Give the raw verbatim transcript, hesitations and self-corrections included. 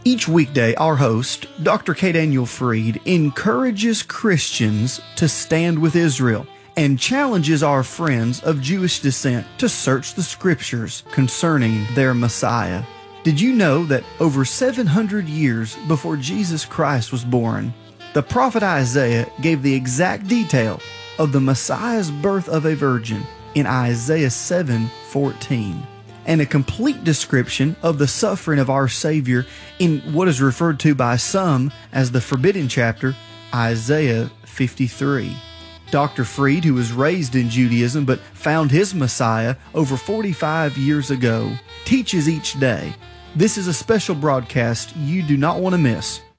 Each weekday, our host, Doctor K. Daniel Fried, encourages Christians to stand with Israel and challenges our friends of Jewish descent to search the Scriptures concerning their Messiah. Did you know that over seven hundred years before Jesus Christ was born, the prophet Isaiah gave the exact detail of the Messiah's birth of a virgin in Isaiah seven fourteen, and a complete description of the suffering of our Savior in what is referred to by some as the forbidden chapter, Isaiah fifty-three. Doctor Fried, who was raised in Judaism but found his Messiah over forty-five years ago, teaches each day. This is a special broadcast you do not want to miss.